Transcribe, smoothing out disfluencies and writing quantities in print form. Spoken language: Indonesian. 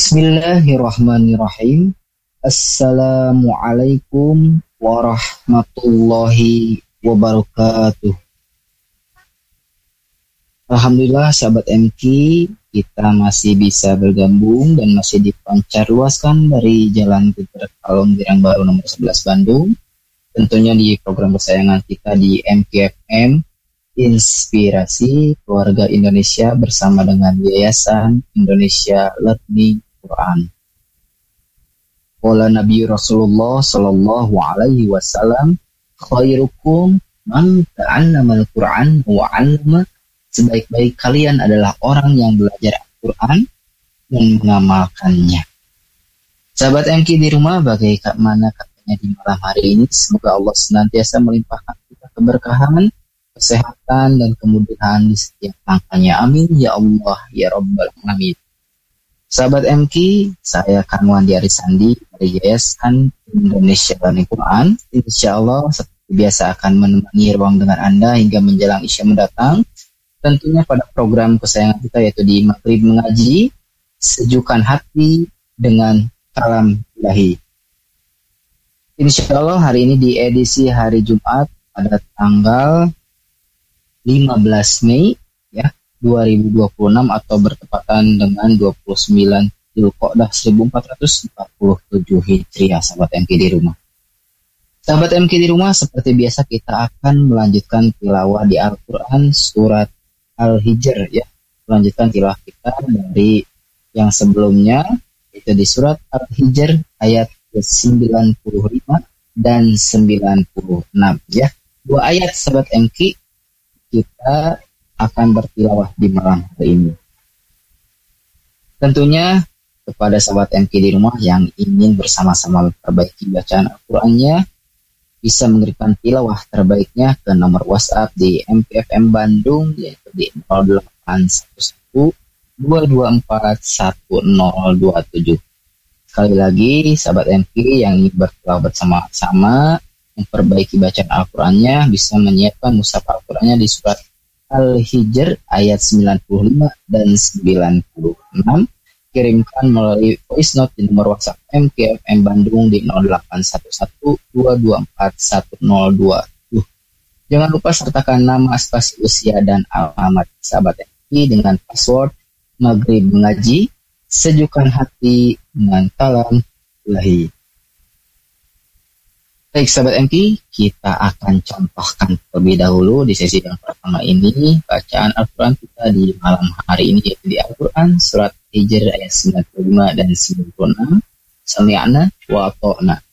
Bismillahirrahmanirrahim. Assalamualaikum warahmatullahi wabarakatuh. Alhamdulillah sahabat MQ, kita masih bisa bergabung dan masih dipancar luaskan dari Jalan Peter Kalong Girang Baru nomor 11 Bandung. Tentunya di program kesayangan kita di MQFM, Inspirasi Keluarga Indonesia bersama dengan Yayasan Indonesia Learning Quran. Qala Nabi Rasulullah sallallahu alaihi wasallam, khairukum man ta'allama al-Qur'an wa 'allama. Sebaik-baik kalian adalah orang yang belajar Al-Qur'an dan mengamalkannya. Sahabat MQ di rumah, bagaimana katanya di malam hari ini? Semoga Allah senantiasa melimpahkan kita keberkahan, kesehatan dan kemudahan di setiap langkahnya. Amin ya Allah ya Rabbal Alamin. Sahabat MQ, saya Kanwandi Arisandi dari Yayasan Indonesia Learning Quran. Insya Allah seperti biasa akan menemani ruang dengan Anda hingga menjelang Isya mendatang. Tentunya pada program kesayangan kita yaitu di Maghrib Mengaji, Sejukkan Hati dengan Kalam Ilahi. Insya Allah hari ini di edisi hari Jumat pada tanggal 15 Mei ya 2026 atau bertepatan dengan 29 Dzulqa'dah 1447 Hijriah. Sahabat MQ di rumah. Sahabat MQ di rumah, seperti biasa kita akan melanjutkan tilawah di Al-Qur'an surat Al-Hijr ya. Melanjutkan tilawah kita dari yang sebelumnya itu di surat Al-Hijr ayat ke-95 dan 96 ya. Dua ayat sahabat MQ kita akan bertilawah di malam hari ini. Tentunya kepada sahabat MQ di rumah yang ingin bersama-sama memperbaiki bacaan Al-Qur'annya, bisa mengirimkan tilawah terbaiknya ke nomor WhatsApp di MPFM Bandung yaitu di 0811 224 1027. Sekali lagi sahabat MQ yang ingin bertilawah bersama-sama memperbaiki bacaan Al-Qur'annya bisa menyiapkan mushaf Al-Qur'annya di surat Al-Hijr ayat 95 dan 96. Kirimkan melalui voice note di nomor WhatsApp MQFM Bandung di 0811 224 1027. Jangan lupa sertakan nama, spasi, usia dan alamat sahabat MQ dengan password Maghrib Mengaji, Sejukkan Hati dengan Kalam Ilahi. Baik sahabat MQ, kita akan contohkan terlebih dahulu di sesi yang pertama ini bacaan Al-Quran kita di malam hari ini yaitu di Al-Quran surat Hijr ayat 95 dan 96. Sami'na wa ata'na.